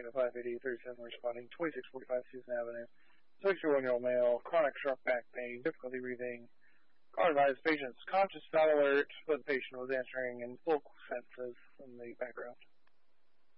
at 580-37 responding, 2645 Susan Avenue. 61-year-old male, chronic sharp back pain, difficulty breathing. Call advised patient's conscious, not alert, but the patient was answering in full senses in the background.